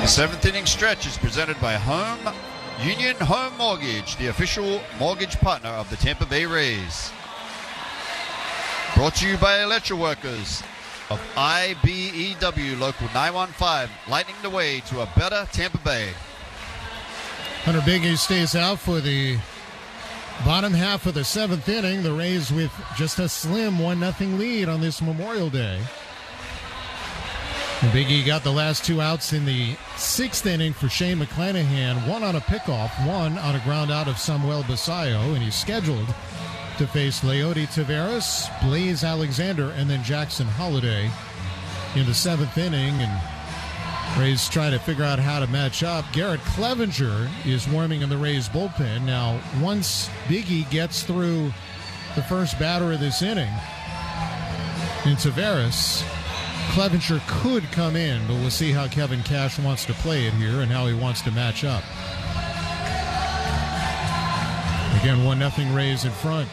The seventh inning stretch is presented by Union Home Mortgage, the official mortgage partner of the Tampa Bay Rays. Brought to you by Electroworkers of IBEW Local 915, lighting the way to a better Tampa Bay. Hunter Biggie stays out for the bottom half of the seventh inning. The Rays with just a slim 1-0 lead on this Memorial Day. And Biggie got the last two outs in the sixth inning for Shane McClanahan, one on a pickoff, one on a ground out of Samuel Basayo, and he's scheduled to face Leody Taveras, Blaze Alexander, and then Jackson Holliday in the seventh inning. And Rays trying to figure out how to match up. Garrett Clevenger is warming in the Rays bullpen. Now, once Biggie gets through the first batter of this inning in Taveras, Clevenger could come in, but we'll see how Kevin Cash wants to play it here and how he wants to match up. Again, 1-0 Rays in front.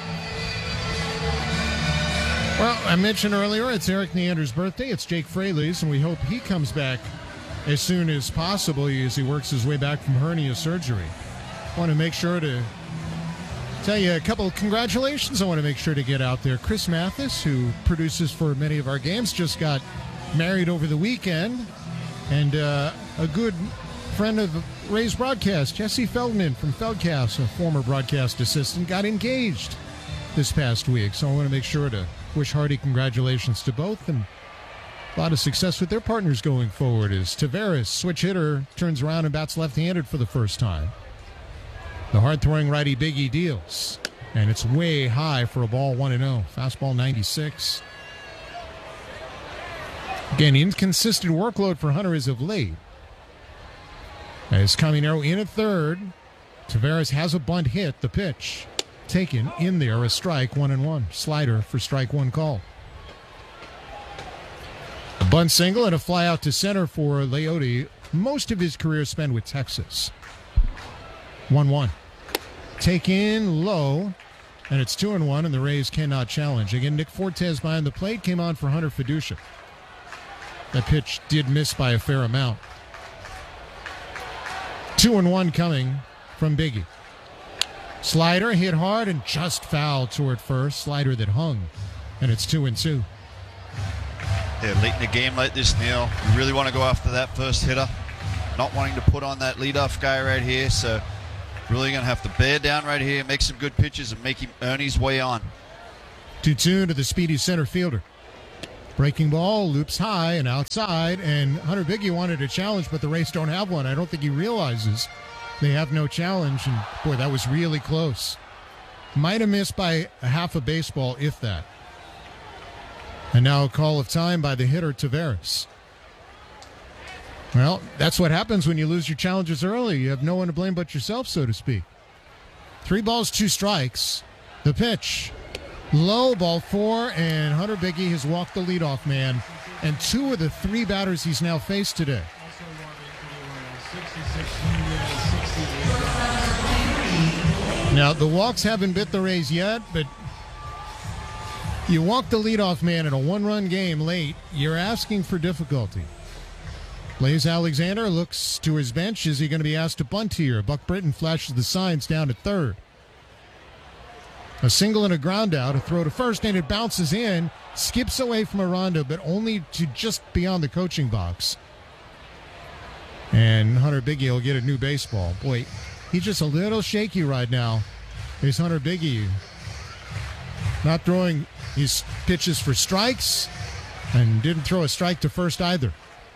Well, I mentioned earlier, it's Eric Neander's birthday. It's Jake Fraley's, and we hope he comes back as soon as possible as he works his way back from hernia surgery. I want to make sure to tell you a couple of congratulations. I want to make sure to get out there. Chris Mathis, who produces for many of our games, just got married over the weekend. And a good friend of Ray's broadcast, Jesse Feldman from Feldcast, a former broadcast assistant, got engaged this past week. So I want to make sure to wish hearty congratulations to both and a lot of success with their partners going forward as Taveras, switch hitter, turns around and bats left-handed for the first time. The hard-throwing righty Biggie deals, and it's way high for a ball 1-0. Fastball 96. Again, inconsistent workload for Hunter as of late. As Caminero in at third, Taveras has a bunt hit. The pitch taken in there, a strike, 1-1. Slider for strike one call. A bunt single and a fly out to center for Leody. Most of his career spent with Texas. 1-1. Taken low, and it's 2-1, and the Rays cannot challenge. Again, Nick Fortes behind the plate, came on for Hunter Fiducia. That pitch did miss by a fair amount. 2-1 coming from Biggie. Slider hit hard and just fouled toward first. Slider that hung, and it's 2-2. Yeah, late in a game like this, Neil, you really want to go after that first hitter. Not wanting to put on that leadoff guy right here, so really going to have to bear down right here, make some good pitches, and make him earn his way on. 2-2 to the speedy center fielder. Breaking ball, loops high and outside, and Hunter Biggie wanted a challenge, but the Rays don't have one. I don't think he realizes they have no challenge, and boy, that was really close. Might have missed by a half a baseball, if that. And now a call of time by the hitter, Taveras. Well, that's what happens when you lose your challenges early. You have no one to blame but yourself, so to speak. 3 balls, 2 strikes. The pitch. Low, ball 4, and Hunter Biggie has walked the leadoff man. And 2 of the 3 batters he's now faced today. Now, the walks haven't bit the Rays yet, but you walk the leadoff man in a 1-run game late, you're asking for difficulty. Blaze Alexander looks to his bench. Is he going to be asked to bunt here? Buck Britton flashes the signs down at third. A single and a ground out, a throw to first, and it bounces in, skips away from Aranda, but only to just beyond the coaching box. And Hunter Biggie will get a new baseball. Boy, he's just a little shaky right now. There's Hunter Biggie. Not throwing his pitches for strikes, and didn't throw a strike to first either.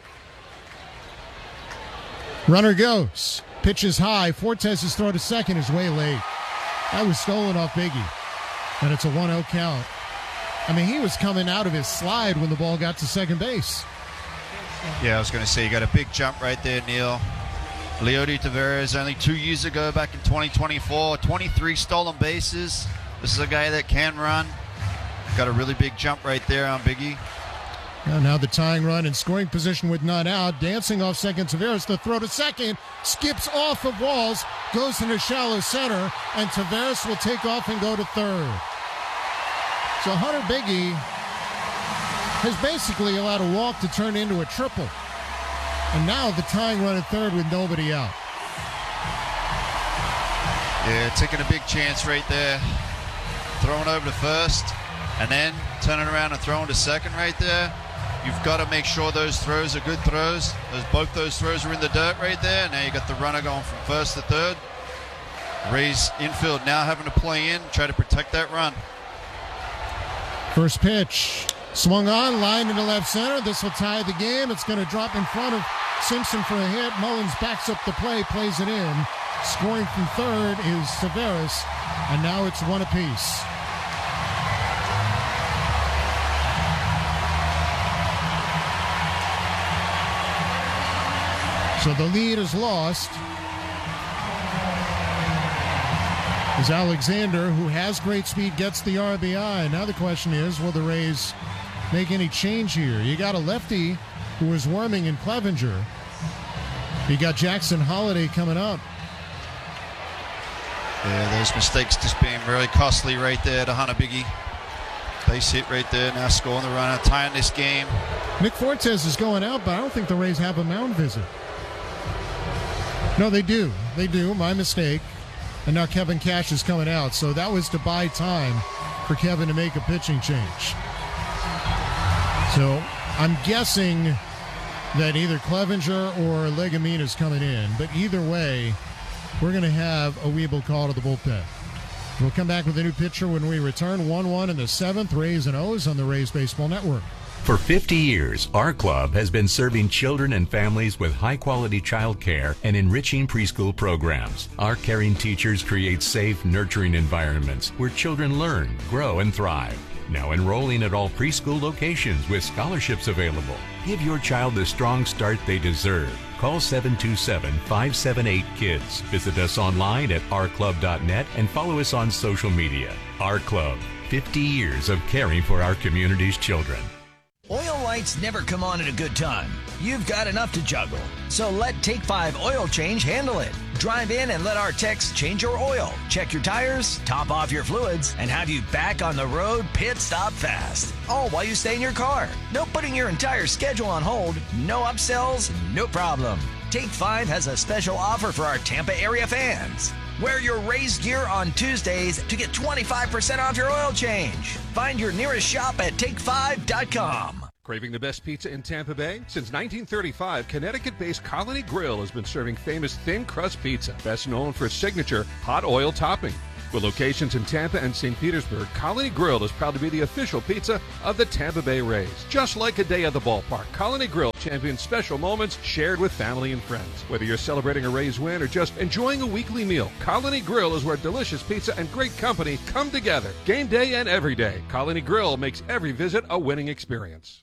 Runner goes. Pitches high. Fortes' throw to second is way late. That was stolen off Biggie. And it's a 1-0 count. I mean, he was coming out of his slide when the ball got to second base. Yeah, I was going to say, you got a big jump right there, Neil. Leody Taveras, only 2 years ago, back in 2024, 23 stolen bases. This is a guy that can run. Got a really big jump right there on Biggie. Now the tying run in scoring position with none out. Dancing off second, Taveras. The throw to second. Skips off of Walls. Goes into shallow center. And Taveras will take off and go to third. So Hunter Biggie has basically allowed a walk to turn into a triple. And now the tying run at third with nobody out. Yeah, taking a big chance right there. Throwing over to first, and then turning around and throwing to second right there. You've got to make sure those throws are good throws. Both those throws are in the dirt right there. Now you got the runner going from first to third. Rays infield now having to play in, try to protect that run. First pitch. Swung on, line into left center. This will tie the game. It's going to drop in front of Simpson for a hit. Mullins backs up the play, plays it in. Scoring from third is Severus, and now it's one apiece. So the lead is lost as Alexander, who has great speed, gets the RBI. Now the question is, will the Rays make any change here? You got a lefty who is worming in Clevenger. You got Jackson Holiday coming up. Yeah, those mistakes just being really costly right there to Hunter Biggie. Base hit right there, now scoring the runner, tying this game. Nick Fortes is going out, but I don't think the Rays have a mound visit. No, they do. They do. My mistake. And now Kevin Cash is coming out. So that was to buy time for Kevin to make a pitching change. So I'm guessing that either Clevenger or Legumina is coming in. But either way, we're going to have a Weeble call to the bullpen. We'll come back with a new pitcher when we return. 1-1 in the seventh. Rays and O's on the Rays Baseball Network. For 50 years, our club has been serving children and families with high-quality child care and enriching preschool programs. Our caring teachers create safe, nurturing environments where children learn, grow, and thrive. Now enrolling at all preschool locations with scholarships available. Give your child the strong start they deserve. Call 727-578-KIDS. Visit us online at ourclub.net and follow us on social media. Our Club, 50 years of caring for our community's children. Oil lights never come on at a good time. You've got enough to juggle. So let Take 5 Oil Change handle it. Drive in and let our techs change your oil, check your tires, top off your fluids, and have you back on the road pit stop fast. All while you stay in your car. No putting your entire schedule on hold, no upsells, no problem. Take 5 has a special offer for our Tampa area fans. Wear your Rays gear on Tuesdays to get 25% off your oil change. Find your nearest shop at take5.com. Craving the best pizza in Tampa Bay? Since 1935, Connecticut-based Colony Grill has been serving famous thin crust pizza, best known for its signature hot oil topping. With locations in Tampa and St. Petersburg, Colony Grill is proud to be the official pizza of the Tampa Bay Rays. Just like a day at the ballpark, Colony Grill champions special moments shared with family and friends. Whether you're celebrating a Rays win or just enjoying a weekly meal, Colony Grill is where delicious pizza and great company come together. Game day and every day, Colony Grill makes every visit a winning experience.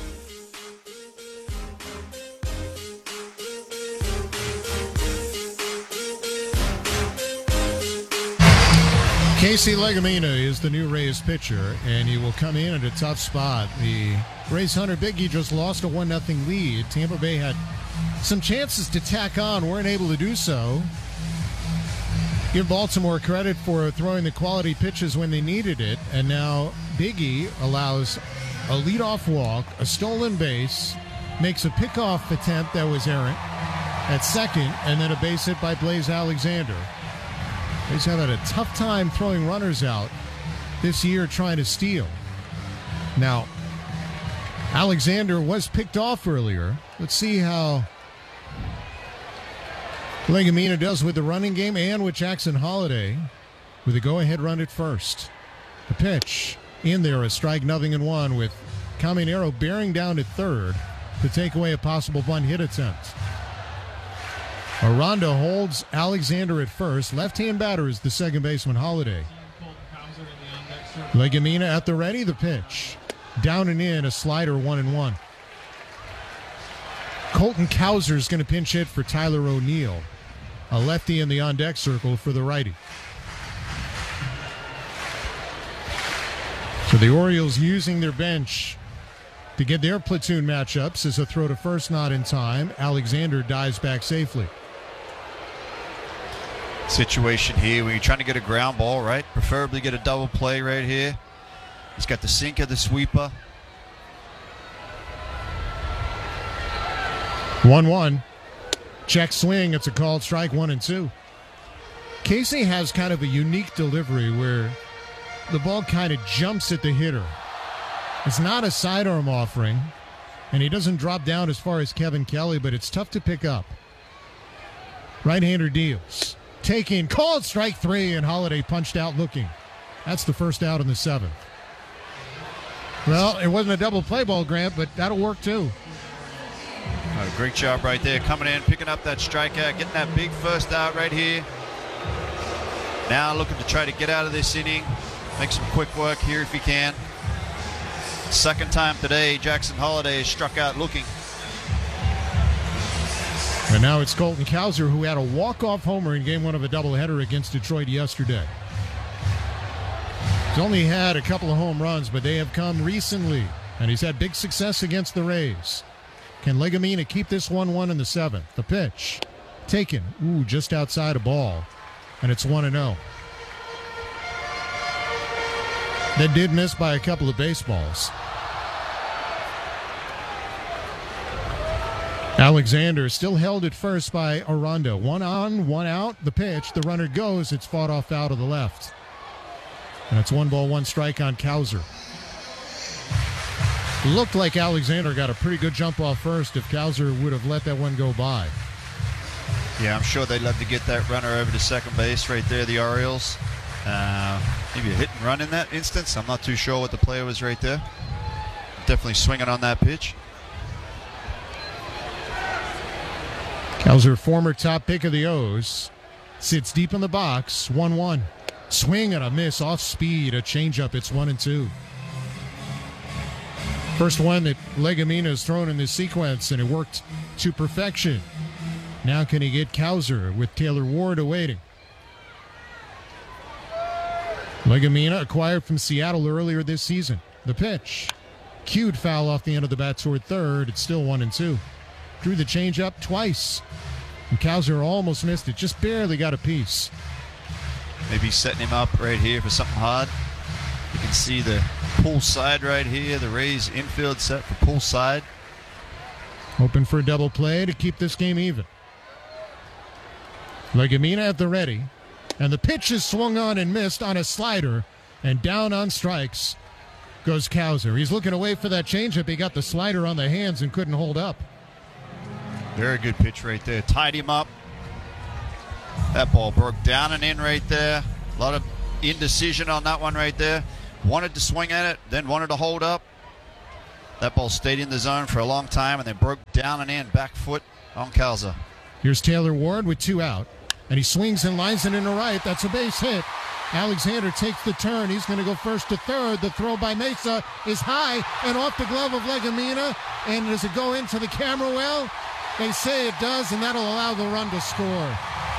Casey Legumina is the new Rays pitcher, and he will come in at a tough spot. The Rays' Hunter Biggie just lost a 1-0 lead. Tampa Bay had some chances to tack on, weren't able to do so. Give Baltimore credit for throwing the quality pitches when they needed it, and now Biggie allows a leadoff walk, a stolen base, makes a pickoff attempt that was errant at second, and then a base hit by Blaze Alexander. He's had a tough time throwing runners out this year trying to steal. Now, Alexander was picked off earlier. Let's see how Legumina does with the running game and with Jackson Holiday with a go-ahead run at first. The pitch in there, a strike, 0-1 with Caminero bearing down at third to take away a possible bunt hit attempt. Aranda holds Alexander at first. Left-hand batter is the second baseman, Holiday. Legumina at the ready, the pitch. Down and in, a slider, 1-1. Colton Cowser is going to pinch hit for Tyler O'Neill. A lefty in the on-deck circle for the righty. So the Orioles using their bench to get their platoon matchups as a throw to first not in time. Alexander dives back safely. Situation here where you're trying to get a ground ball, right? Preferably get a double play right here. He's got the sinker, the sweeper. 1-1. Check swing. It's a called strike, 1-2. Casey has kind of a unique delivery where the ball kind of jumps at the hitter. It's not a sidearm offering, and he doesn't drop down as far as Kevin Kelly, but it's tough to pick up. Right-hander deals. Taking, called strike 3, and Holiday punched out looking. That's the first out in the 7th. Well, it wasn't a double play ball, Grant, but that'll work too. Great job right there, coming in, picking up that strikeout, getting that big first out right here. Now looking to try to get out of this inning, make some quick work here if he can. Second time today, Jackson Holiday is struck out looking. And now it's Colton Cowser, who had a walk-off homer in game 1 of a doubleheader against Detroit yesterday. He's only had a couple of home runs, but they have come recently, and he's had big success against the Rays. Can Legumina keep this 1-1 in the 7th? The pitch. Taken. Ooh, just outside a ball. And it's 1-0. That did miss by a couple of baseballs. Alexander still held at first by Aranda. 1 on, 1 out. The pitch. The runner goes. It's fought off out of the left. And it's 1 ball, 1 strike on Cowser. Looked like Alexander got a pretty good jump off first if Cowser would have let that one go by. Yeah, I'm sure they'd love to get that runner over to second base right there, the Orioles. Maybe a hit and run in that instance. I'm not too sure what the play was right there. Definitely swinging on that pitch. Cowser, former top pick of the O's, sits deep in the box, 1-1. Swing and a miss off speed, a changeup. It's 1-2. First one that Legumina has thrown in this sequence, and it worked to perfection. Now can he get Cowser with Taylor Ward awaiting? Legumina acquired from Seattle earlier this season. The pitch. Cued foul off the end of the bat toward third. It's still 1-2. Drew the changeup twice. And Cowser almost missed it. Just barely got a piece. Maybe setting him up right here for something hard. You can see the pull side right here. The Rays infield set for pull side. Hoping for a double play to keep this game even. Legumina at the ready. And the pitch is swung on and missed on a slider. And down on strikes goes Cowser. He's looking away for that changeup. He got the slider on the hands and couldn't hold up. Very good pitch right there. Tied him up. That ball broke down and in right there. A lot of indecision on that one right there. Wanted to swing at it, then wanted to hold up. That ball stayed in the zone for a long time and then broke down and in. Back foot on Cowser. Here's Taylor Ward with 2 out. And he swings and lines it into right. That's a base hit. Alexander takes the turn. He's going to go first to third. The throw by Mesa is high and off the glove of Legumina. And does it go into the camera well? They say it does, and that'll allow the run to score.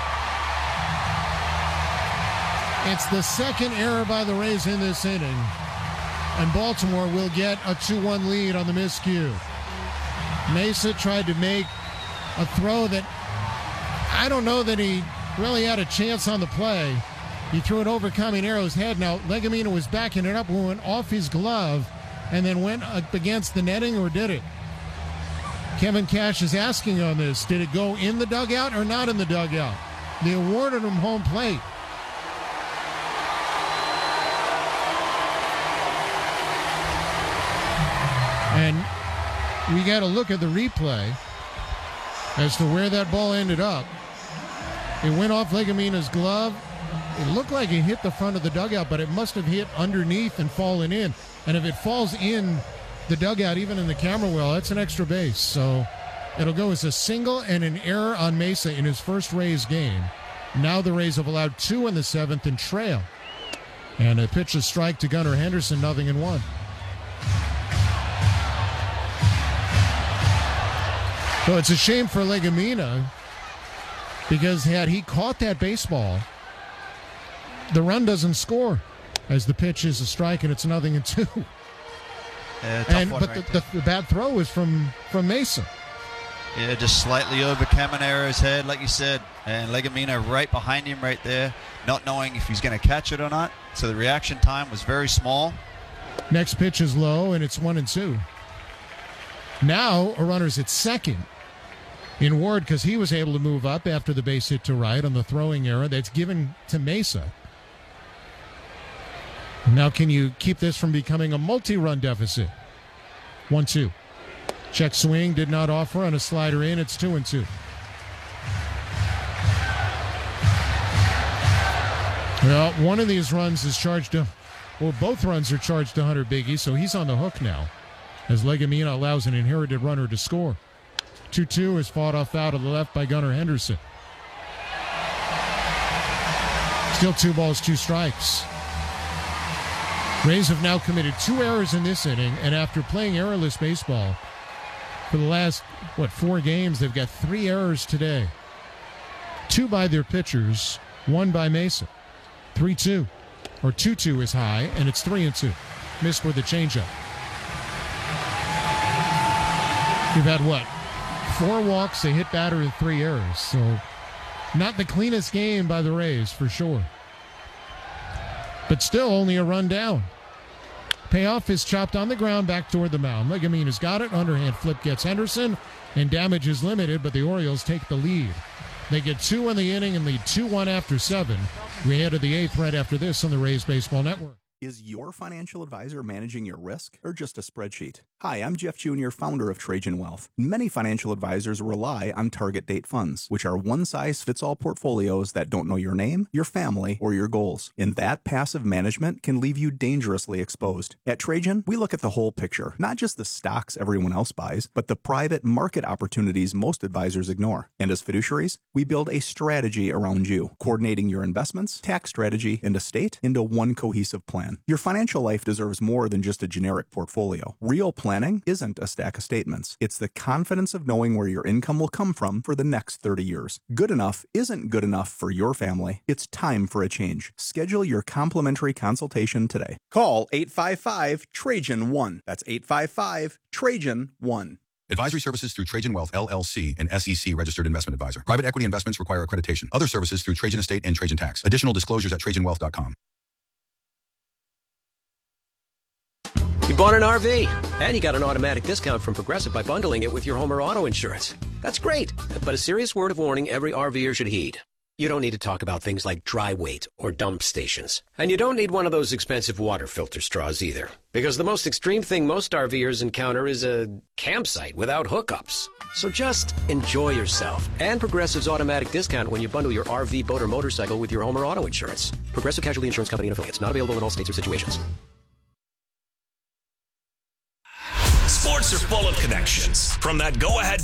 It's the second error by the Rays in this inning. And Baltimore will get a 2-1 lead on the miscue. Mesa tried to make a throw that I don't know that he really had a chance on the play. He threw it over Caminero's head. Now, Legumina was backing it up, went off his glove, and then went up against the netting, or did it? Kevin Cash is asking on this. Did it go in the dugout or not in the dugout? They awarded him home plate. And we got to look at the replay as to where that ball ended up. It went off Legumina's glove. It looked like it hit the front of the dugout, but it must have hit underneath and fallen in. And if it falls in the dugout, even in the camera well, that's an extra base. So it'll go as a single and an error on Mesa in his first Rays game. Now the Rays have allowed 2 in the 7th and trail. And a pitch, a strike to Gunnar Henderson, 0-1. So it's a shame for Legumina, because had he caught that baseball, the run doesn't score, as the pitch is a strike and it's 0-2. But the bad throw was from Mesa. Yeah, just slightly over Caminero's head, like you said, and Legumina right behind him right there, not knowing if he's going to catch it or not. So the reaction time was very small. Next pitch is low, and it's 1-2. Now a runner's at second, in Ward because he was able to move up after the base hit to right on the throwing error. That's given to Mesa. Now can you keep this from becoming a multi-run deficit? 1-2. Check swing, did not offer on a slider in. It's 2-2. Well, one of these runs is charged to, well, both runs are charged to Hunter Biggie, so he's on the hook now as Legumina allows an inherited runner to score. 2-2 is fought off out of the left by Gunnar Henderson. Still 2 balls, 2 strikes. Rays have now committed 2 errors in this inning, and after playing errorless baseball for the last, 4 games, they've got 3 errors today. 2 by their pitchers, 1 by Mesa. 3-2, or 2-2 is high, and it's 3-2. Missed with the changeup. You've had 4 walks, a hit batter, and 3 errors. So not the cleanest game by the Rays, for sure. But still only a run down. Payoff is chopped on the ground back toward the mound. Legumina's got it. Underhand flip gets Henderson, and damage is limited, but the Orioles take the lead. They get 2 in the inning and lead 2-1 after 7. We head to the 8th right after this on the Rays Baseball Network. Is your financial advisor managing your risk or just a spreadsheet? Hi, I'm Jeff Jr., founder of Trajan Wealth. Many financial advisors rely on target date funds, which are one-size-fits-all portfolios that don't know your name, your family, or your goals. And that passive management can leave you dangerously exposed. At Trajan, we look at the whole picture, not just the stocks everyone else buys, but the private market opportunities most advisors ignore. And as fiduciaries, we build a strategy around you, coordinating your investments, tax strategy, and estate into one cohesive plan. Your financial life deserves more than just a generic portfolio. Real planning isn't a stack of statements. It's the confidence of knowing where your income will come from for the next 30 years. Good enough isn't good enough for your family. It's time for a change. Schedule your complimentary consultation today. Call 855-TRAJAN-1. That's 855-TRAJAN-1. Advisory services through Trajan Wealth, LLC, an SEC registered investment advisor. Private equity investments require accreditation. Other services through Trajan Estate and Trajan Tax. Additional disclosures at TrajanWealth.com. You bought an RV, and you got an automatic discount from Progressive by bundling it with your home or auto insurance. That's great, but a serious word of warning every RVer should heed. You don't need to talk about things like dry weight or dump stations. And you don't need one of those expensive water filter straws either, because the most extreme thing most RVers encounter is a campsite without hookups. So just enjoy yourself and Progressive's automatic discount when you bundle your RV, boat, or motorcycle with your home or auto insurance. Progressive Casualty Insurance Company and affiliates. Not available in all states or situations. Sports are full of connections. From that go-ahead